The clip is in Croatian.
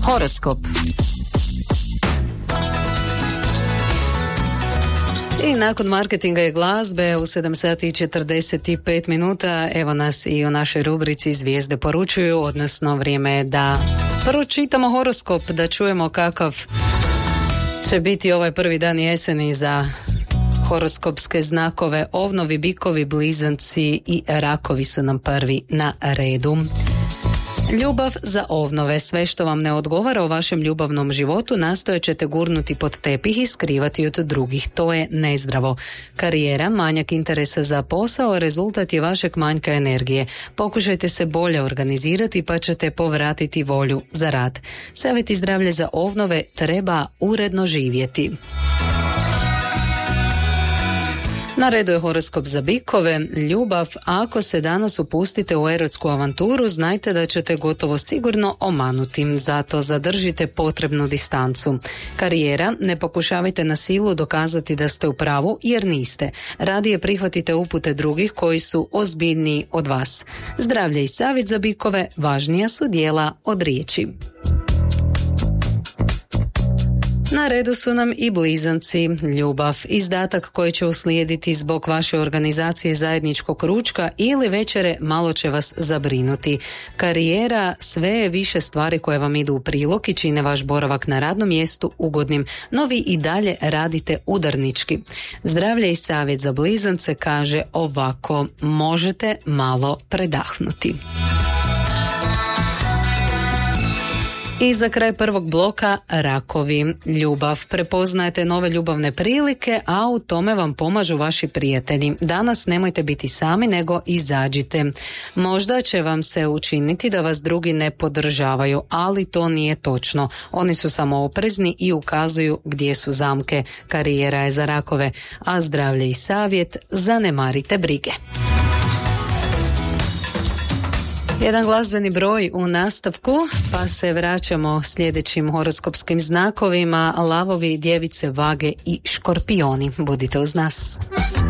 Horoskop. I nakon marketinga i glazbe u 7 sati i 45 minuta evo nas i u našoj rubrici Zvijezde poručuju, odnosno vrijeme je da pročitamo horoskop, da čujemo kakav će biti ovaj prvi dan jeseni za horoskopske znakove. Ovnovi, bikovi, blizanci i rakovi su nam prvi na redu. Ljubav za ovnove. Sve što vam ne odgovara u vašem ljubavnom životu nastojat ćete gurnuti pod tepih i skrivati od drugih. To je nezdravo. Karijera, manjak interesa za posao, rezultat je vašeg manjka energije. Pokušajte se bolje organizirati pa ćete povratiti volju za rad. Savjet i zdravlje za ovnove: treba uredno živjeti. Na redu je horoskop za bikove. Ljubav: ako se danas upustite u erotsku avanturu, znajte da ćete gotovo sigurno omanuti, zato zadržite potrebnu distancu. Karijera: ne pokušavajte na silu dokazati da ste u pravu, jer niste. Radije prihvatite upute drugih koji su ozbiljniji od vas. Zdravlje i savjet za bikove: važnija su djela od riječi. Na redu su nam i blizanci. Ljubav: izdatak koji će uslijediti zbog vaše organizacije zajedničkog ručka ili večere malo će vas zabrinuti. Karijera: sve je više stvari koje vam idu u prilog i čine vaš boravak na radnom mjestu ugodnim, no vi i dalje radite udarnički. Zdravlje i savjet za blizance kaže ovako: možete malo predahnuti. I za kraj prvog bloka rakovi. Ljubav: prepoznajete nove ljubavne prilike, a u tome vam pomažu vaši prijatelji. Danas nemojte biti sami, nego izađite. Možda će vam se učiniti da vas drugi ne podržavaju, ali to nije točno. Oni su samo oprezni i ukazuju gdje su zamke. Karijera je za rakove, a zdravlje i savjet: zanemarite brige. Jedan glazbeni broj u nastavku, pa se vraćamo sljedećim horoskopskim znakovima: lavovi, djevice, vage i škorpioni. Budite uz nas.